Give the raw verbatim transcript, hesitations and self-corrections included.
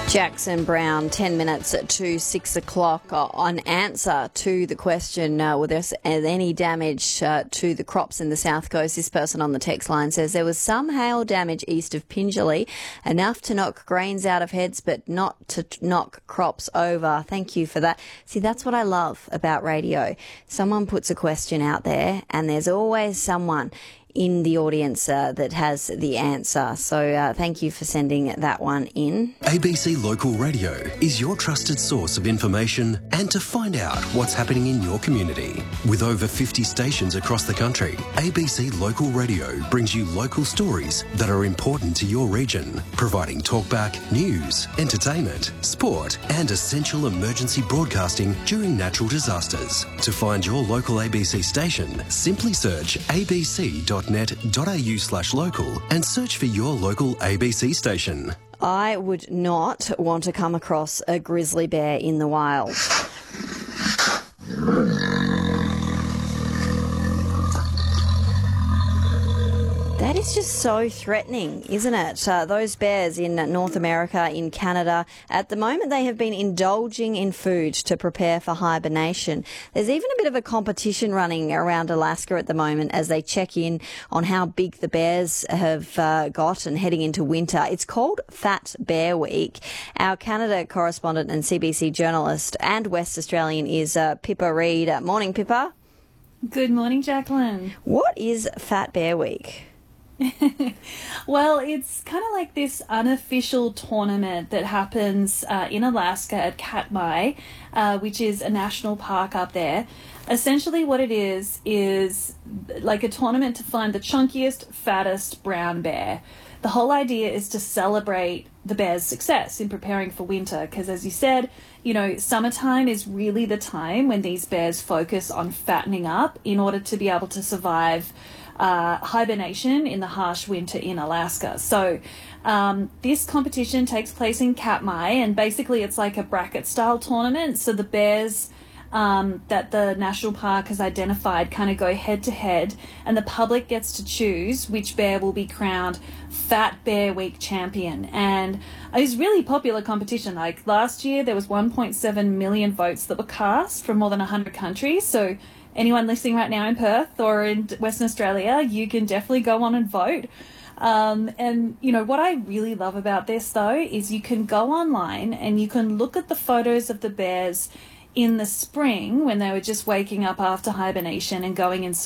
Jackson Brown, ten minutes to six o'clock on answer to the question, uh, was there any damage uh, to the crops in the South Coast? This person on the text line says there was some hail damage east of Pingelly, enough to knock grains out of heads, but not to t- knock crops over. Thank you for that. See, that's what I love about radio. Someone puts a question out there and there's always someone in the audience uh, that has the answer. So uh, thank you for sending that one in. A B C Local Radio is your trusted source of information and to find out what's happening in your community. With over fifty stations across the country, A B C Local Radio brings you local stories that are important to your region, providing talkback, news, entertainment, sport and essential emergency broadcasting during natural disasters. To find your local A B C station, simply search abc dot net dot a u slash local and search for your local A B C station. I would not want to come across a grizzly bear in the wild. That is just so threatening, isn't it? Uh, those bears in North America, in Canada, at the moment they have been indulging in food to prepare for hibernation. There's even a bit of a competition running around Alaska at the moment as they check in on how big the bears have uh, got and heading into winter. It's called Fat Bear Week. Our Canada correspondent and C B C journalist and West Australian is uh, Pippa Reid. Uh, morning, Pippa. Good morning, Jacqueline. What is Fat Bear Week? Well, it's kind of like this unofficial tournament that happens uh, in Alaska at Katmai, uh, which is a national park up there. Essentially what it is, is like a tournament to find the chunkiest, fattest brown bear. The whole idea is to celebrate the bear's success in preparing for winter because, as you said, you know, summertime is really the time when these bears focus on fattening up in order to be able to survive Uh, hibernation in the harsh winter in Alaska. So um, this competition takes place in Katmai, and basically it's like a bracket style tournament. So the bears um, that the national park has identified kind of go head to head, and the public gets to choose which bear will be crowned Fat Bear Week champion. And it's really popular competition. Like last year there was one point seven million votes that were cast from more than one hundred countries. So anyone listening right now in Perth or in Western Australia, you can definitely go on and vote. Um, and, you know, what I really love about this, though, is you can go online and you can look at the photos of the bears in the spring when they were just waking up after hibernation and going in